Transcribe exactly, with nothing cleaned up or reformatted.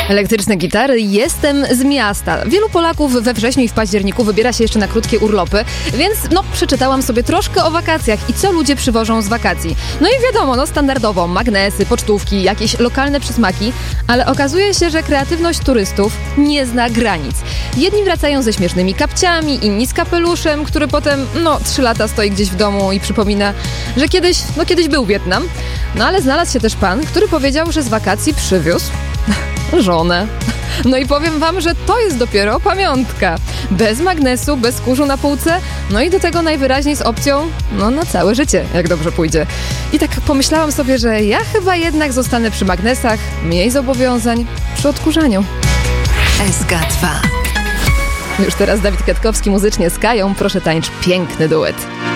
Elektryczne gitary, jestem z miasta. Wielu Polaków we wrześniu i w październiku wybiera się jeszcze na krótkie urlopy, więc no przeczytałam sobie troszkę o wakacjach i co ludzie przywożą z wakacji. No i wiadomo, no standardowo magnesy, pocztówki, jakieś lokalne przysmaki, ale okazuje się, że kreatywność turystów nie zna granic. Jedni wracają ze śmiesznymi kapciami, inni z kapeluszem, który potem, no, trzy lata stoi gdzieś w domu i przypomina, że kiedyś, no kiedyś był Wietnam. No ale znalazł się też pan, który powiedział, że z wakacji przywiózł żonę. No i powiem wam, że to jest dopiero pamiątka. Bez magnesu, bez kurzu na półce, no i do tego najwyraźniej z opcją, no na całe życie, jak dobrze pójdzie. I tak pomyślałam sobie, że ja chyba jednak zostanę przy magnesach, mniej zobowiązań przy odkurzaniu. S K dwa. Już teraz Dawid Kwiatkowski muzycznie z Kają, proszę tańcz piękny duet.